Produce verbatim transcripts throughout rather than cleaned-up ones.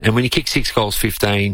And when you kick six goals, fifteen,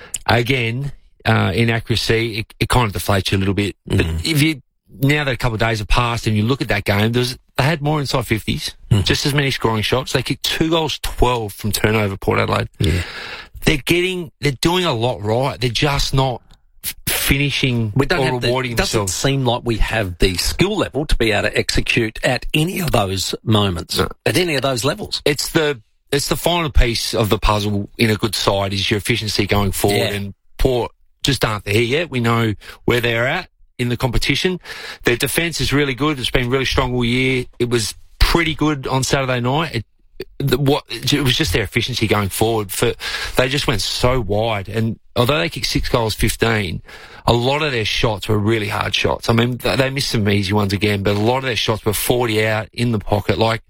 again, uh, inaccuracy, it, it kind of deflates you a little bit. Mm. But if you, now that a couple of days have passed and you look at that game, there was, they had more inside fifties, mm. just as many scoring shots. They kicked two goals, twelve from turnover, Port Adelaide. Yeah. They're getting, they're doing a lot right. They're just not f- finishing we don't or have rewarding the, it doesn't themselves. seem like we have the skill level to be able to execute at any of those moments, no. at any of those levels. It's the, it's the final piece of the puzzle in a good side is your efficiency going forward, Yeah. and Port just aren't there yet. We know where they're at in the competition. Their defence is really good. It's been really strong all year. It was pretty good on Saturday night. It, the, what, it was just their efficiency going forward. For they just went so wide, and although they kicked six goals, fifteen, a lot of their shots were really hard shots. I mean, they missed some easy ones again, but a lot of their shots were forty out in the pocket. Like,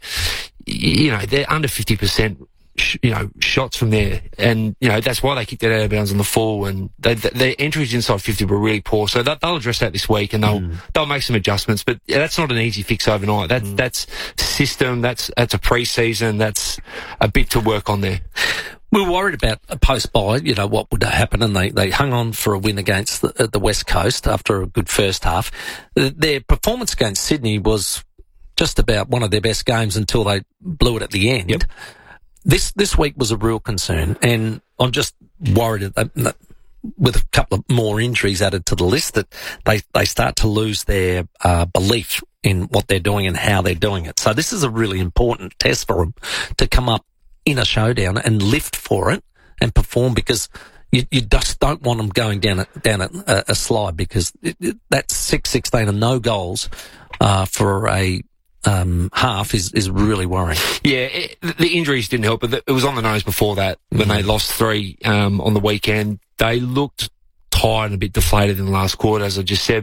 you know, they're under fifty percent. You know, shots from there, and you know that's why they kicked it out of bounds on the full. And they, they, their entries inside fifty were really poor, so that, they'll address that this week, and they'll mm. they'll make some adjustments. But yeah, that's not an easy fix overnight. That's mm. that's system. That's that's a pre-season. That's a bit to work on there. We were worried about a post-buy, you know, what would happen, and they, they hung on for a win against the, the West Coast after a good first half. Their performance against Sydney was just about one of their best games until they blew it at the end. Yep. This this week was a real concern, and I'm just worried that, that with a couple of more injuries added to the list that they, they start to lose their uh, belief in what they're doing and how they're doing it. So this is a really important test for them to come up in a showdown and lift for it and perform, because you, you just don't want them going down a, down a, a slide, because it, it, that six sixteen and no goals uh, for a Um, half is, is really worrying. Yeah, it, the injuries didn't help, but it was on the nose before that when mm-hmm. they lost three um, on the weekend. They looked tired and a bit deflated in the last quarter, as I just said.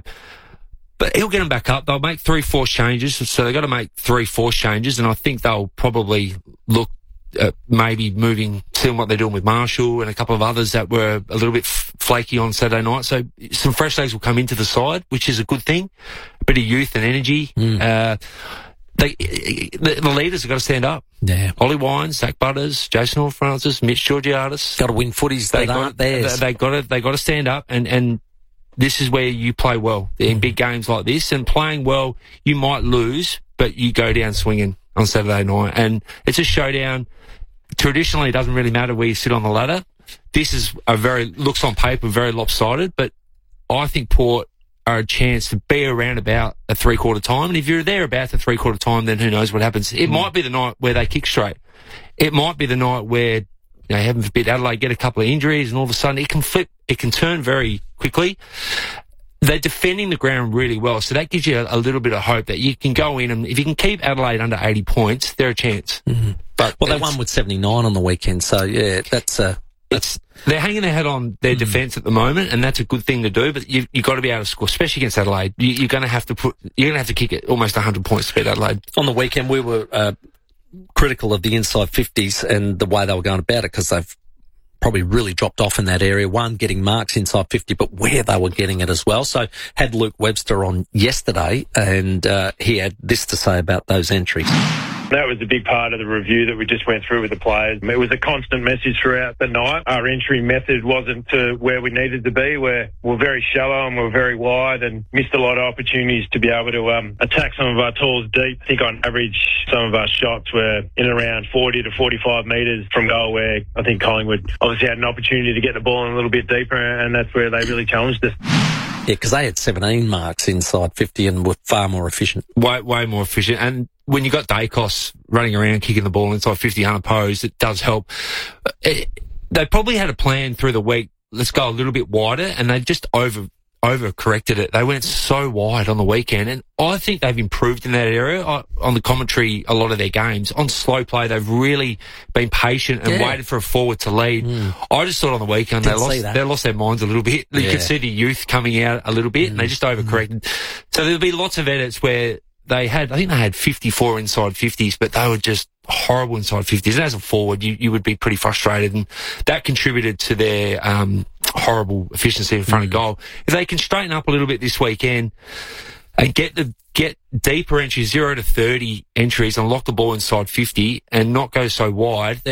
But he'll get them back up. They'll make three force changes, so they've got to make three force changes, and I think they'll probably look at maybe moving, seeing what they're doing with Marshall and a couple of others that were a little bit f- flaky on Saturday night. So some fresh legs will come into the side, which is a good thing. A bit of youth and energy. Mm. Uh, They, the, the leaders have got to stand up. Yeah. Ollie Wines, Zach Butters, Jason Horne-Francis, Mitch Georgiadis. Got to win footies that aren't theirs. They, they got to, they got to stand up, and, and this is where you play well in mm. big games like this. And playing well, you might lose, but you go down swinging on Saturday night. And it's a showdown. Traditionally, it doesn't really matter where you sit on the ladder. This is a very, looks on paper, very lopsided, but I think Port are a chance to be around about a three-quarter time. And if you're there about the three-quarter time, then who knows what happens. It mm. might be the night where they kick straight. It might be the night where, you know, heaven forbid, Adelaide get a couple of injuries, and all of a sudden it can flip, it can turn very quickly. They're defending the ground really well, so that gives you a, a little bit of hope that you can go in, and if you can keep Adelaide under eighty points, they're a chance. Mm-hmm. But well, they won with seventy-nine on the weekend, so yeah, that's uh, It's, they're hanging their head on their mm. defence at the moment, and that's a good thing to do. But you you got to be able to score, especially against Adelaide. You, you're going to have to put, you're going to have to kick it almost one hundred points to beat Adelaide. On the weekend, we were uh, critical of the inside fifties and the way they were going about it, because they've probably really dropped off in that area. One, getting marks inside fifty, but where they were getting it as well. So had Luke Webster on yesterday, and uh, he had this to say about those entries. That was a big part of the review that we just went through with the players. It was a constant message throughout the night. Our entry method wasn't to where we needed to be. We're, we're very shallow and we're very wide, and missed a lot of opportunities to be able to um, attack some of our tools deep. I think on average, some of our shots were in around forty to forty-five metres from goal, where I think Collingwood obviously had an opportunity to get the ball in a little bit deeper, and that's where they really challenged us. Yeah, because they had seventeen marks inside fifty and were far more efficient. Way, way more efficient. And when you got Dacos running around kicking the ball inside fifty unopposed, it does help. It, they probably had a plan through the week. Let's go a little bit wider, and they just over over corrected it. They went so wide on the weekend, and I think they've improved in that area. I, on the commentary, a lot of their games on slow play, they've really been patient and yeah. waited for a forward to lead. Mm. I just thought on the weekend Didn't they lost they lost their minds a little bit. You yeah. could see the youth coming out a little bit, mm. and they just overcorrected. Mm. So there'll be lots of edits where they had, I think they had fifty-four inside fifties, but they were just horrible inside fifties. And as a forward, you, you would be pretty frustrated, and that contributed to their um, horrible efficiency in front mm. of goal. If they can straighten up a little bit this weekend and get the get deeper entries, zero to thirty entries, and lock the ball inside fifty and not go so wide, that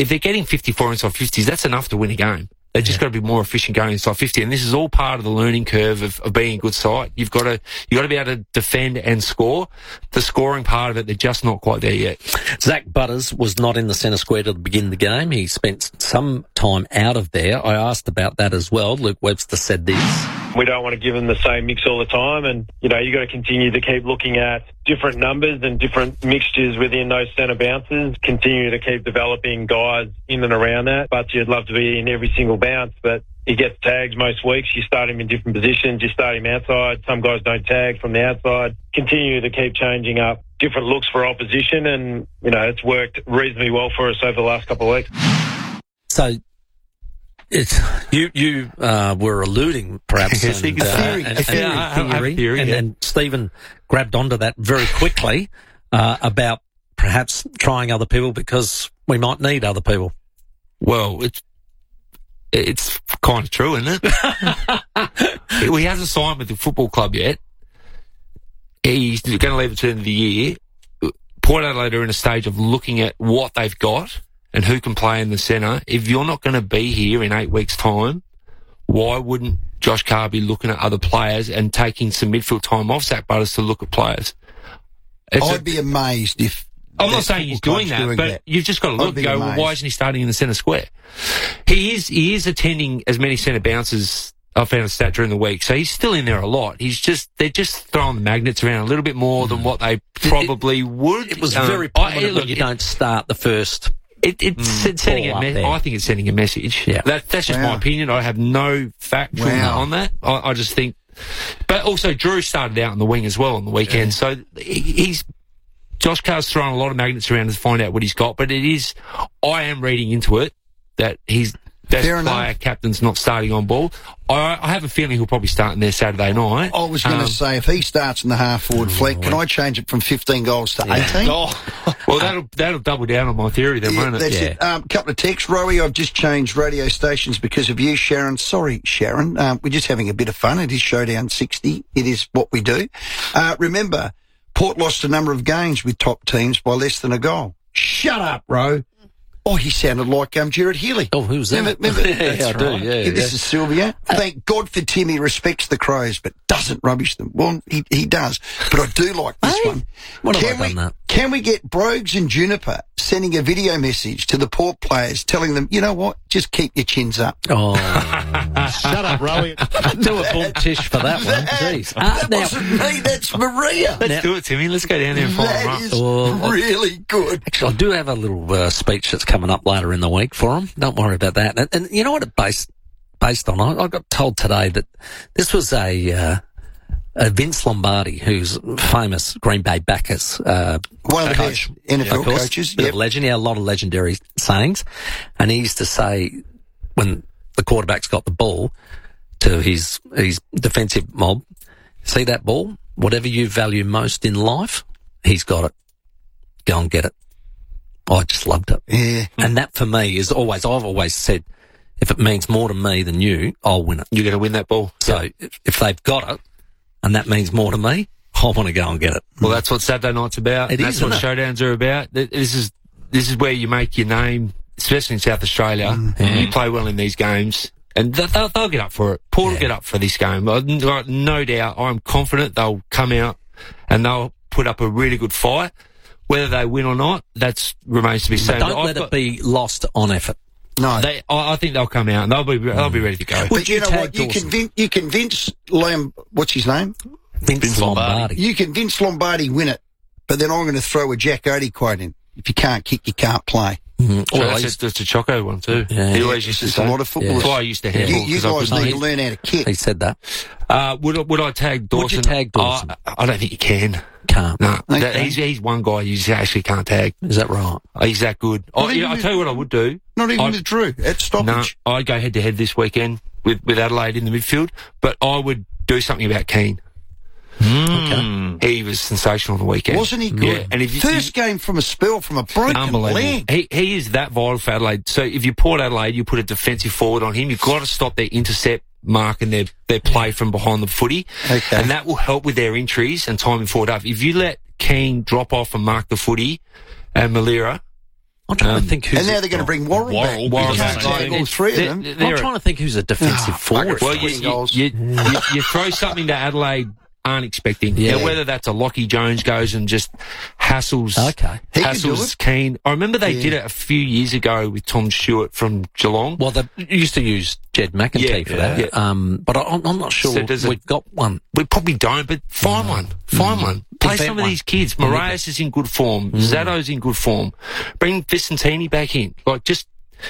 if they're getting fifty-four inside fifties, that's enough to win a game. They've just Yeah. got to be more efficient going inside fifty, and this is all part of the learning curve of, of being a good side. You've got to you got to be able to defend and score. The scoring part of it, they're just not quite there yet. Zach Butters was not in the centre square to begin the game. He spent some time out of there. I asked about that as well. Luke Webster said this. We don't want to give them the same mix all the time, and you know you got to continue to keep looking at different numbers and different mixtures within those centre bounces. Continue to keep developing guys in and around that. But you'd love to be in every single bounce, but he gets tagged most weeks. You start him in different positions. You start him outside. Some guys don't tag from the outside. Continue to keep changing up different looks for opposition, and you know it's worked reasonably well for us over the last couple of weeks. So. It's, you you uh, were alluding, perhaps, Yes, and, a uh, theory, and, a theory, and, I have a theory, and, yeah. and Stephen grabbed onto that very quickly uh, about perhaps trying other people because we might need other people. Well, it's it's kind of true, isn't it? He hasn't signed with the football club yet. He's going to leave it to the end of the year. Port Adelaide are in a stage of looking at what they've got and who can play in the centre. If you're not going to be here in eight weeks' time, why wouldn't Josh Carr be looking at other players and taking some midfield time off Zach Butters to look at players? It's I'd a, be amazed if... I'm that not saying he's football doing club's that, but that. you've just got to look I'd and be go, well, amazed. why isn't he starting in the centre square? He is, he is attending as many centre bounces. I found a stat during the week, so he's still in there a lot. He's just, they're just throwing the magnets around a little bit more than what they probably would. It was Um, very I- prominent look, when you it- don't start the first. It, it's it's sending a All up me- there. I think it's sending a message. Yeah. That, that's just Wow. my opinion. I have no fact from Wow. on that. I, I just think. But also, Drew started out on the wing as well on the weekend. So he, he's. Josh Carr's throwing a lot of magnets around to find out what he's got. But it is. I am reading into it that he's best Fair enough. player, captain's not starting on ball. I, I have a feeling he'll probably start in there Saturday night. I was going to Um, say, if he starts in the half-forward fleet, can I change it from fifteen goals to eighteen? Well, that'll that'll double down on my theory then, Yeah, won't it? that's Yeah. it. Um, couple of texts. Rowie, I've just changed radio stations because of you, Sharon. Sorry, Sharon. Um, we're just having a bit of fun. It is Showdown sixty. It is what we do. Uh, remember, Port lost a number of games with top teams by less than a goal. Shut up, Ro. Oh, he sounded like um, Gerard Healy. Oh, who's that? Remember, remember, yeah, That's I do, right. yeah, This yeah. is Sylvia. Thank God for Tim. He respects the Crows, but doesn't rubbish them. Well, he, he does. But I do like this Hey, one. when have can I we, done that? Can we get Brogues and Juniper sending a video message to the Port players telling them, you know what, just keep your chins up? Oh, Shut up, Rowie. do a bull tish for that one. Jeez. Uh, that now, wasn't me, that's Maria. Let's Now- do it, Timmy. Let's go down there and follow him That up. is Well, really good. actually, I do have a little uh, speech that's coming up later in the week for him. Don't worry about that. And, and you know what it based based on? I, I got told today that this was a, uh, a Vince Lombardi, who's famous Green Bay Backers uh, One of the coach, best N F L of course, coaches. bit Yep. of legend. Yeah, a lot of legendary sayings. And he used to say when the quarterback's got the ball to his his defensive mob, see that ball? Whatever you value most in life, he's got it. Go and get it. I just loved it. Yeah. And that for me is always, I've always said, if it means more to me than you, I'll win it. You're going to win that ball. So if, if they've got it and that means more to me, I want to go and get it. Well, that's what Saturday night's about. It That's is, what isn't showdowns are about. Th- This is this is where you make your name, especially in South Australia. Mm-hmm. You play well in these games, and th- they'll, they'll get up for it. Port will Yeah. get up for this game. I've got no doubt. I'm confident they'll come out and they'll put up a really good fight. Whether they win or not, that remains to be seen. Don't I've let got- it be lost on effort. No. They, I, I think they'll come out and they'll be they'll be ready to go. Would but you you know tag what? You Dawson? convince, you convince Liam, what's his name? Vince, Vince Lombardi. Lombardi. You convince Lombardi win it, but then I'm going to throw a Jack Odie quote in. If you can't kick, you can't play. Mhm. So Well, that's, he's- a, that's a Choco one too. Yeah. He always used to There's say. a lot of Yeah. footballers. That's why I used to handle. You, you 'cause I guys couldn't- need to learn how to kick. he said that. Uh, would I- would I tag Dawson? Would you tag Dawson? I, I don't think you can. Can't. No, Okay. that, he's he's one guy you just actually can't tag. Is that right? He's that good. Not Oh, yeah, even I'll with- tell you what I would do. Not even I'd- with Drew at stoppage. No, I'd go head to head this weekend with, with Adelaide in the midfield, but I would do something about Keane. Okay. He was sensational on the weekend. Wasn't he good? Yeah, and if you, First game from a spell from a broken unbelievable. leg. He he is that vital for Adelaide. So if you Port Adelaide, you put a defensive forward on him. You've got to stop their intercept mark and their their play from behind the footy, Okay. and that will help with their entries and timing forward up. If you let Keane drop off and mark the footy, and Malira, I'm trying Um, to think who's... And now they're going to bring Worrell, Worrell, back. Worrell, You can't yeah. tag all three They're- of them. they're- I'm trying to think who's a defensive Ah, forward. bugger. Well, you, Twenty you, goals. you, you, you throw something to Adelaide aren't expecting. Yeah. Now, whether that's a Lockie Jones goes and just hassles, Okay. He could do hassles it. Keane. I remember they Yeah. did it a few years ago with Tom Stewart from Geelong. Well, they used to use Jed McEntee Yeah, for yeah. that, um, but I, I'm not sure So does it- we've got one. We probably don't, but find one. Find one. Play Invent some of one. these kids. Moraes is in good form. Zatto's in good form. Bring Vicentini back in. Like, just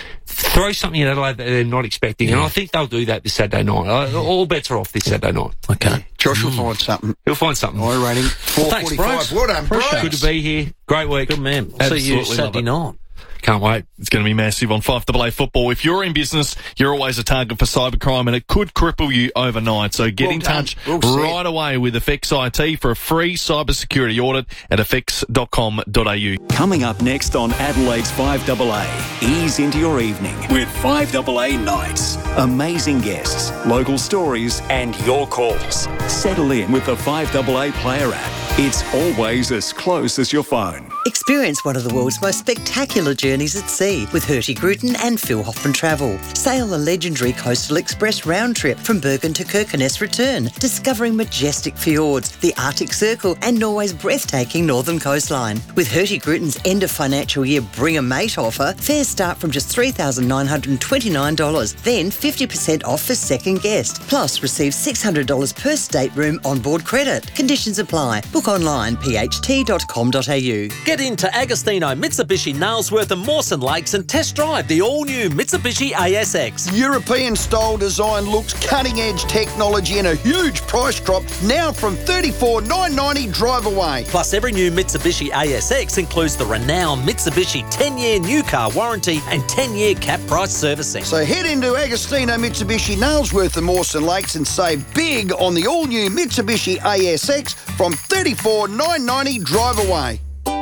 throw something at Adelaide that they're not expecting. And I think they'll do that this Saturday night. Uh, All bets are off this Saturday night. Okay. Josh will find something. He'll find something. I rate him four Thanks, forty-five. Bruce. Well done, Appreciate Bruce. Good to be here. Great week. Good man. See you Absolutely Saturday love night. Can't wait. It's going to be massive on five A A football. If you're in business, you're always a target for cybercrime and it could cripple you overnight. So get Well in done. touch Well said. right away with Effects I T for a free cybersecurity audit at effects dot com dot a u. Coming up next on Adelaide's five A A, ease into your evening with five A A Nights. Amazing guests, local stories and your calls. Settle in with the five A A Player app. It's always as close as your phone. Experience one of the world's most spectacular journeys at sea with Hurtigruten and Phil Hoffman Travel. Sail the legendary Coastal Express round trip from Bergen to Kirkenes return, discovering majestic fjords, the Arctic Circle and Norway's breathtaking northern coastline. With Hurtigruten's end of financial year Bring a Mate offer, fares start from just three thousand nine hundred twenty-nine dollars, then fifty percent off for second guest. Plus, receive six hundred dollars per stateroom onboard credit. Conditions apply. Book online, p h t dot com dot a u. Get into Agostino, Mitsubishi, Nailsworth and Mawson Lakes and test drive the all-new Mitsubishi A S X. European style design looks, cutting edge technology and a huge price drop now from thirty-four thousand nine hundred ninety dollars drive away. Plus, every new Mitsubishi A S X includes the renowned Mitsubishi ten-year new car warranty and ten-year cap price servicing. So head into Agostino, Mitsubishi, Nailsworth and Mawson Lakes and save big on the all new Mitsubishi A S X from thirty-four thousand nine hundred ninety dollars drive away.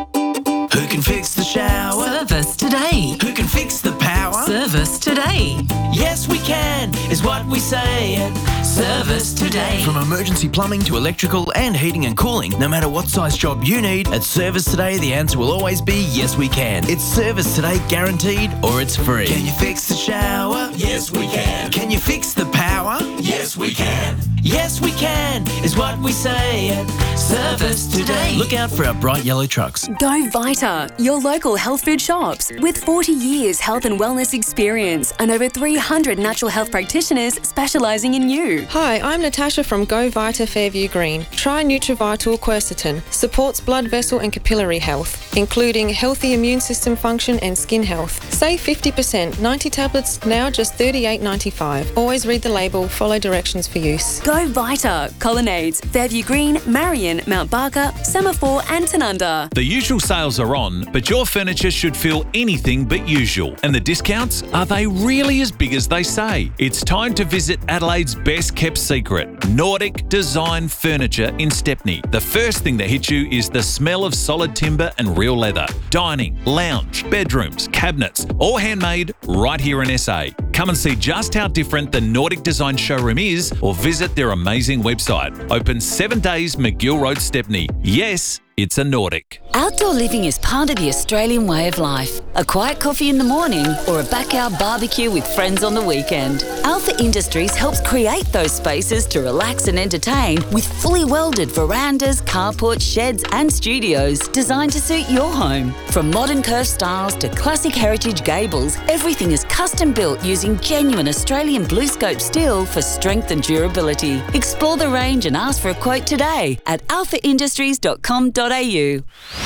Who can fix the shower? Service today. Who can fix the power? Service today. Yes, we can, is what we say at Service Today. From emergency plumbing to electrical and heating and cooling, no matter what size job you need, at Service Today, the answer will always be yes, we can. It's Service Today guaranteed or it's free. Can you fix the shower? Yes, we can. Can you fix the power? Yes, we can. Yes, we can, is what we say at Service Today. Look out for our bright yellow trucks. Go Vita, your local health food shops. With forty years health and wellness experience and over three hundred natural health practitioners specialising in you. Hi, I'm Natasha from Go Vita Fairview Green. Try Nutrivital Quercetin. Supports blood vessel and capillary health, including healthy immune system function and skin health. Save fifty percent. ninety tablets, now just thirty-eight ninety-five. Always read the label, follow directions for use. Go Vita, Colonnades, Fairview Green, Marion, Mount Barker, Semaphore and Tanunda. The usual sales are on, but your furniture should feel anything but usual. And the discounts, are they really as big as they say? It's time to visit Adelaide's best kept secret, Nordic Design Furniture in Stepney. The first thing that hits you is the smell of solid timber and real leather. Dining, lounge, bedrooms, cabinets, all handmade right here in S A. Come and see just how different the Nordic Design showroom is or visit their amazing website. Open seven days McGill Road, Stepney. Yes, it's a Nordic. Outdoor living is part of the Australian way of life. A quiet coffee in the morning or a backyard barbecue with friends on the weekend. Alpha Industries helps create those spaces to relax and entertain with fully welded verandas, carports, sheds and studios designed to suit your home. From modern curved styles to classic heritage gables, everything is custom built using genuine Australian blue scope steel for strength and durability. Explore the range and ask for a quote today at alpha industries dot com dot a u.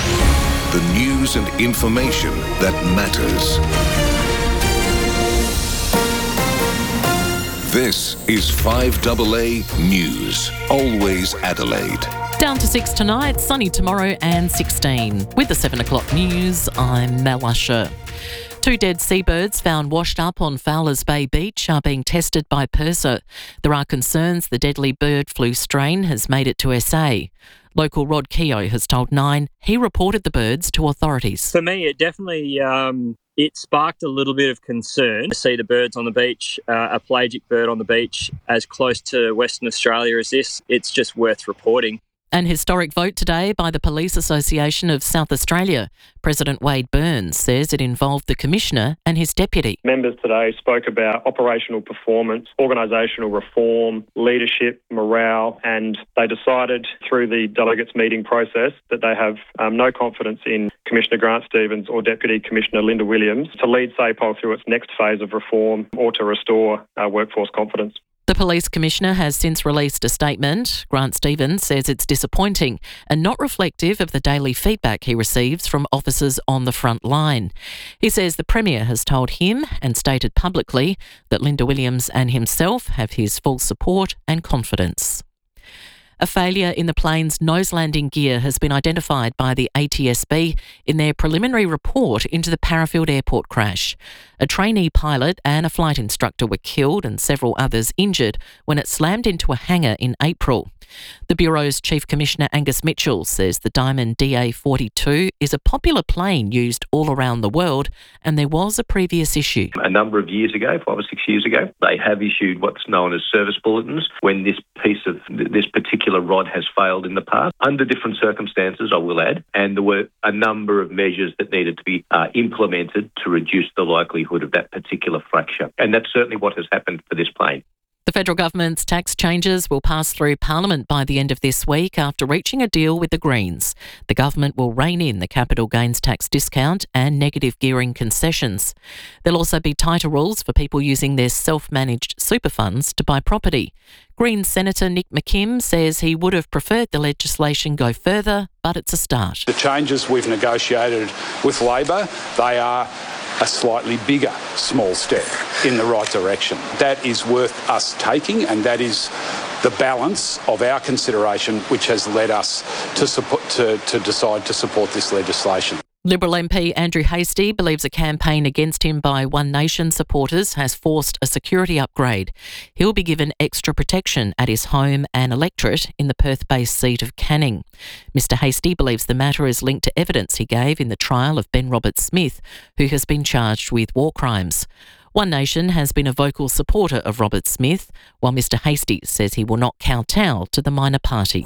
The news and information that matters. This is five A A News. Always Adelaide. Down to six tonight, sunny tomorrow and sixteen. With the seven o'clock news, I'm Mel Usher. Two dead seabirds found washed up on Fowlers Bay Beach are being tested by PIRSA. There are concerns the deadly bird flu strain has made it to S A. Local Rod Keogh has told Nine he reported the birds to authorities. For me, it definitely um, it sparked a little bit of concern to see the birds on the beach, uh, a pelagic bird on the beach as close to Western Australia as this. It's just worth reporting. An historic vote today by the Police Association of South Australia. President Wade Burns says it involved the Commissioner and his deputy. Members today spoke about operational performance, organisational reform, leadership, morale, and they decided through the delegates meeting process that they have um, no confidence in Commissioner Grant Stevens or Deputy Commissioner Linda Williams to lead SAPOL through its next phase of reform or to restore uh, workforce confidence. The Police Commissioner has since released a statement. Grant Stevens says it's disappointing and not reflective of the daily feedback he receives from officers on the front line. He says the Premier has told him and stated publicly that Linda Williams and himself have his full support and confidence. A failure in the plane's nose landing gear has been identified by the A T S B in their preliminary report into the Parafield Airport crash. A trainee pilot and a flight instructor were killed and several others injured when it slammed into a hangar in April. The Bureau's Chief Commissioner Angus Mitchell says the Diamond D A forty-two is a popular plane used all around the world and there was a previous issue. A number of years ago, five or six years ago, they have issued what's known as service bulletins when this piece of this particular rod has failed in the past, under different circumstances, I will add, and there were a number of measures that needed to be uh, implemented to reduce the likelihood of that particular fracture. And that's certainly what has happened for this plane. The federal government's tax changes will pass through Parliament by the end of this week after reaching a deal with the Greens. The government will rein in the capital gains tax discount and negative gearing concessions. There'll also be tighter rules for people using their self-managed super funds to buy property. Greens Senator Nick McKim says he would have preferred the legislation go further, but it's a start. The changes we've negotiated with Labor, they are a slightly bigger small step in the right direction. That is worth us taking, and that is the balance of our consideration which has led us to support, to, to decide to support this legislation. Liberal M P Andrew Hastie believes a campaign against him by One Nation supporters has forced a security upgrade. He'll be given extra protection at his home and electorate in the Perth-based seat of Canning. Mister Hastie believes the matter is linked to evidence he gave in the trial of Ben Roberts-Smith, who has been charged with war crimes. One Nation has been a vocal supporter of Roberts-Smith, while Mister Hastie says he will not kowtow to the minor party.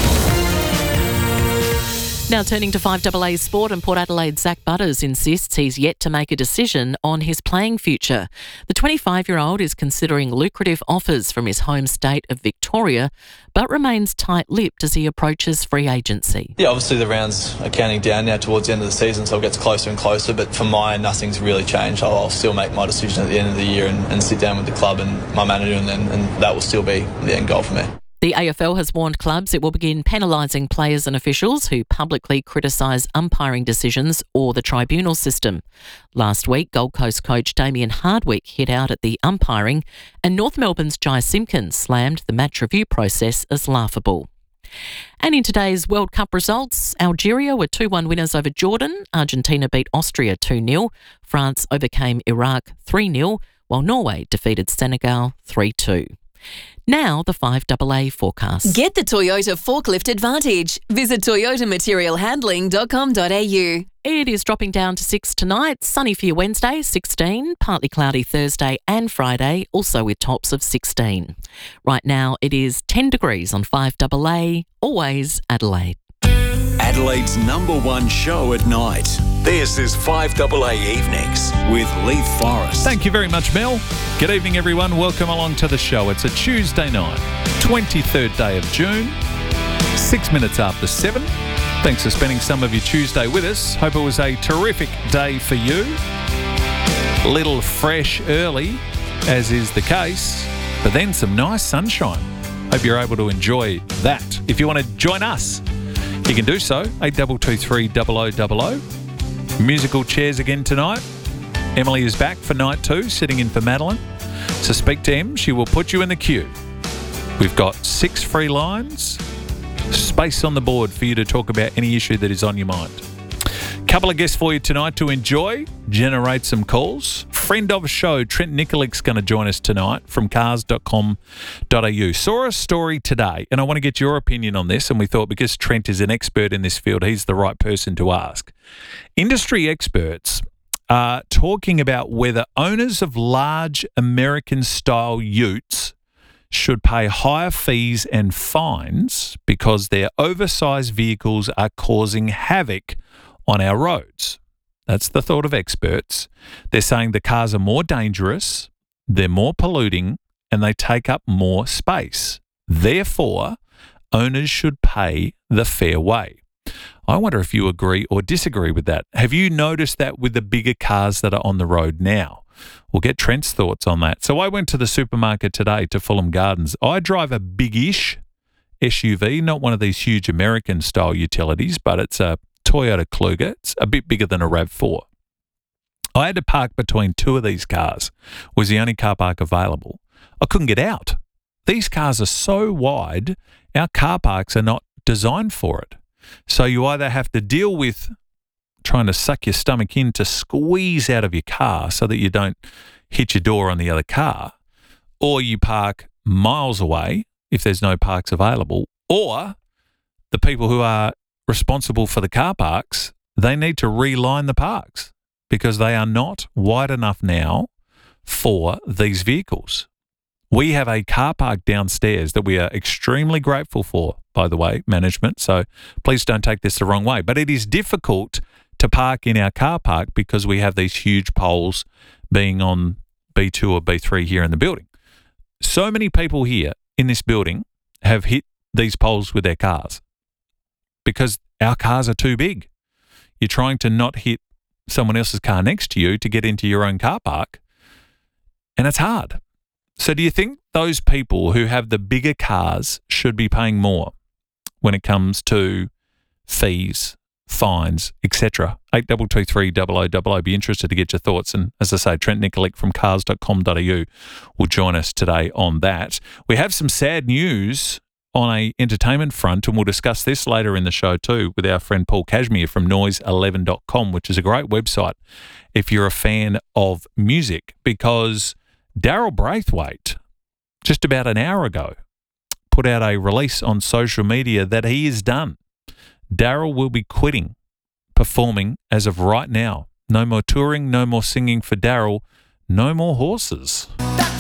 Now turning to five A A Sport, and Port Adelaide's Zach Butters insists he's yet to make a decision on his playing future. The twenty-five-year-old is considering lucrative offers from his home state of Victoria, but remains tight-lipped as he approaches free agency. Yeah, obviously the rounds are counting down now towards the end of the season, so it gets closer and closer, but for mine, nothing's really changed. I'll, I'll still make my decision at the end of the year and, and sit down with the club and my manager, and, then, and that will still be the end goal for me. The A F L has warned clubs it will begin penalising players and officials who publicly criticise umpiring decisions or the tribunal system. Last week, Gold Coast coach Damien Hardwick hit out at the umpiring, and North Melbourne's Jai Simpkins slammed the match review process as laughable. And in today's World Cup results, Algeria were two one winners over Jordan, Argentina beat Austria two nil, France overcame Iraq three nil, while Norway defeated Senegal three two. Now the five A A forecast. Get the Toyota Forklift Advantage. Visit toyota material handling dot com dot a u. It is dropping down to six tonight. Sunny for your Wednesday, sixteen. Partly cloudy Thursday and Friday, also with tops of sixteen. Right now it is ten degrees on five A A, always Adelaide. Adelaide's number one show at night. This is five A A Evenings with Leith Forrest. Thank you very much, Mel. Good evening, everyone. Welcome along to the show. It's a Tuesday night, twenty-third day of June, six minutes after seven. Thanks for spending some of your Tuesday with us. Hope it was a terrific day for you. A little fresh early, as is the case, but then some nice sunshine. Hope you're able to enjoy that. If you want to join us, you can do so, eight two two three double oh double oh. Musical chairs again tonight. Emily is back for night two, sitting in for Madeline. So speak to Em, she will put you in the queue. We've got six free lines, space on the board for you to talk about any issue that is on your mind. Couple of guests for you tonight to enjoy, generate some calls. Friend of the show, Trent Nikolick's going to join us tonight from cars dot com dot a u. Saw a story today, and I want to get your opinion on this, and we thought because Trent is an expert in this field, he's the right person to ask. Industry experts are talking about whether owners of large American-style utes should pay higher fees and fines because their oversized vehicles are causing havoc on our roads. That's the thought of experts. They're saying the cars are more dangerous, they're more polluting, and they take up more space. Therefore, owners should pay the fair way. I wonder if you agree or disagree with that. Have you noticed that with the bigger cars that are on the road now? We'll get Trent's thoughts on that. So I went to the supermarket today to Fulham Gardens. I drive a big-ish S U V, not one of these huge American-style utilities, but it's a Toyota Kluger. It's a bit bigger than a RAV four. I had to park between two of these cars. It was the only car park available. I couldn't get out. These cars are so wide, our car parks are not designed for it. So you either have to deal with trying to suck your stomach in to squeeze out of your car so that you don't hit your door on the other car, or you park miles away if there's no parks available, or the people who are responsible for the car parks, they need to reline the parks because they are not wide enough now for these vehicles. We have a car park downstairs that we are extremely grateful for, by the way, management, so please don't take this the wrong way, but it is difficult to park in our car park because we have these huge poles being on B two or B three here in the building. So many people here in this building have hit these poles with their cars because our cars are too big. You're trying to not hit someone else's car next to you to get into your own car park, and it's hard. So do you think those people who have the bigger cars should be paying more when it comes to fees, fines, et cetera? eight two two three double oh double oh. Be interested to get your thoughts. And as I say, Trent Nikolic from cars dot com dot a u will join us today on that. We have some sad news on a entertainment front, and we'll discuss this later in the show too with our friend Paul Cashmere from noise eleven dot com, which is a great website if you're a fan of music, because Daryl Braithwaite, just about an hour ago, put out a release on social media that he is done. Daryl will be quitting performing as of right now. No more touring, no more singing for Daryl, no more horses.